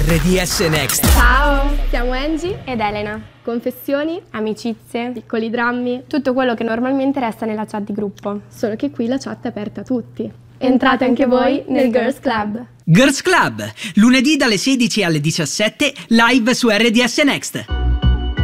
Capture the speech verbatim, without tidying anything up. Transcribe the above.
R D S Next. Ciao, siamo Angie ed Elena. Confessioni, Amicizie, piccoli drammi, tutto quello che normalmente resta nella chat di gruppo. Solo che qui la chat è aperta a tutti. Entrate anche voi nel Girls Club. Girls Club, lunedì dalle sedici alle diciassette, live su R D S Next.